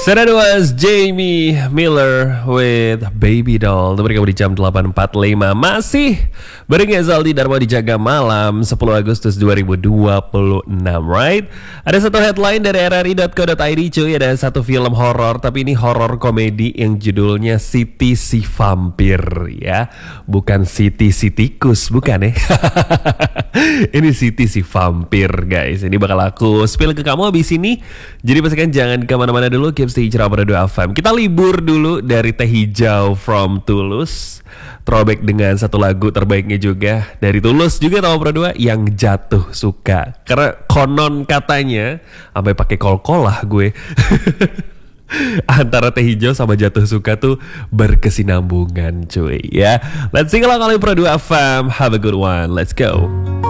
So that was Jamie Miller with Baby Doll. Teman kamu di jam 8.45. Masih bareng Zaldi Dharma di Jaga Malam 10 Agustus 2026, right? Ada satu headline dari rri.co.id cuy. Ada satu film horor, tapi ini horor komedi yang judulnya Siti si Vampir ya. Bukan Siti si tikus, bukan ya. Ini Siti si Vampir guys. Ini bakal aku spill ke kamu abis ini. Jadi pastikan jangan kemana-mana dulu. Keep stay cerah pada 2 FM. Kita libur dulu dari Teh Hijau from Tulus. Throwback dengan satu lagu terbaiknya juga dari Tulus juga tahu berdua, Yang Jatuh Suka. Karena konon katanya sampai pakai kol-kol lah gue. Antara Teh Hijau sama Jatuh Suka tuh berkesinambungan cuy ya. Let's sing along kali Pro 2 FM. Have a good one. Let's go.